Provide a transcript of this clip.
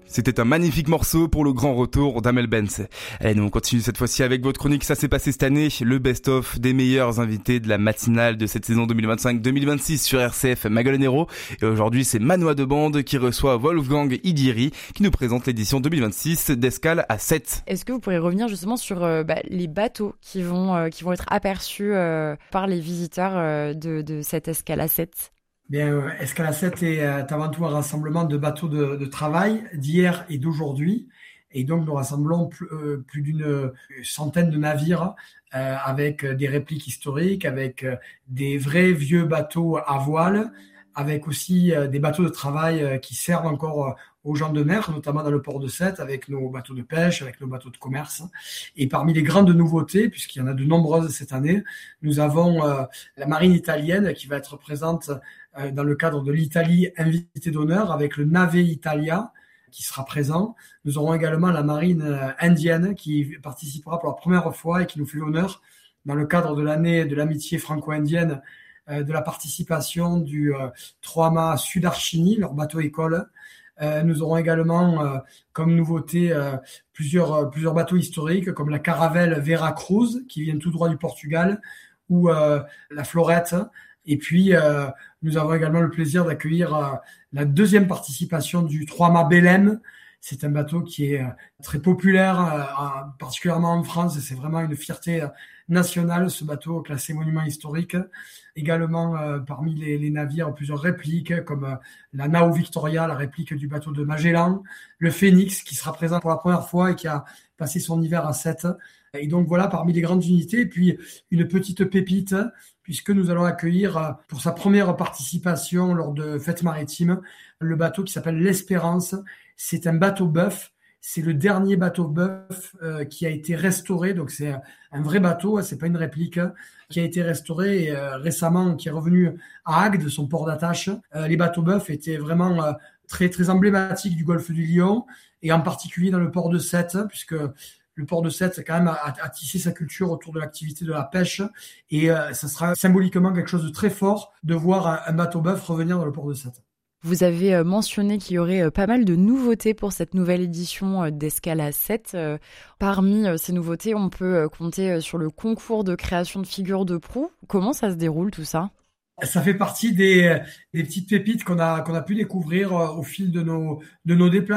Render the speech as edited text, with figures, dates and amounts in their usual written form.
C'était un magnifique morceau pour le grand retour d'Amel Bent. Allez, nous on continue cette fois-ci avec votre chronique Ça s'est passé cette année, le best-of des meilleurs invités de la matinale de cette saison 2025-2026 sur RCF Magdalene Hérault. Et aujourd'hui, c'est Manoa de Bande qui reçoit Wolfgang Idiri qui nous présente l'édition 2026 d'Escale à 7. Est-ce que vous pourriez revenir justement sur les bateaux qui vont être aperçus par les visiteurs de cette Escale à 7? Bien, Escale à 7 est avant tout un rassemblement de bateaux de travail d'hier et d'aujourd'hui. Et donc, nous rassemblons plus d'une centaine de navires avec des répliques historiques, avec des vrais vieux bateaux à voile, avec aussi des bateaux de travail qui servent encore aux gens de mer, notamment dans le port de Sète, avec nos bateaux de pêche, avec nos bateaux de commerce. Et parmi les grandes nouveautés, puisqu'il y en a de nombreuses cette année, nous avons la marine italienne qui va être présente dans le cadre de l'Italie invité d'honneur avec le Nave Italia qui sera présent. Nous aurons également la marine indienne qui participera pour la première fois et qui nous fait l'honneur dans le cadre de l'année de l'amitié franco-indienne de la participation du 3-mâts Sudarshini, leur bateau école. Nous aurons également comme nouveauté plusieurs bateaux historiques comme la caravelle Veracruz qui vient tout droit du Portugal ou la Florette. Et puis, nous avons également le plaisir d'accueillir la deuxième participation du 3-mâts Belém. C'est un bateau qui est très populaire, particulièrement en France, et c'est vraiment une fierté nationale, ce bateau classé monument historique. Également, parmi les navires, plusieurs répliques, comme la Nao Victoria, la réplique du bateau de Magellan, le Phoenix, qui sera présent pour la première fois et qui a passé son hiver à Sète. Et donc voilà, parmi les grandes unités, et puis une petite pépite, puisque nous allons accueillir pour sa première participation lors de Fêtes Maritimes, le bateau qui s'appelle l'Espérance. C'est un bateau bœuf, c'est le dernier bateau bœuf qui a été restauré, donc c'est un vrai bateau, c'est pas une réplique, qui a été restauré récemment, qui est revenu à Agde, son port d'attache. Les bateaux bœufs étaient vraiment très, très emblématiques du golfe du Lion, et en particulier dans le port de Sète, puisque le port de Sète, quand même, a tissé sa culture autour de l'activité de la pêche. Et ça sera symboliquement quelque chose de très fort de voir un bateau-bœuf revenir dans le port de Sète. Vous avez mentionné qu'il y aurait pas mal de nouveautés pour cette nouvelle édition d'Escale à 7. Parmi ces nouveautés, on peut compter sur le concours de création de figures de proue. Comment ça se déroule tout ça ? Ça fait partie des petites pépites qu'on a pu découvrir au fil de nos déplacements.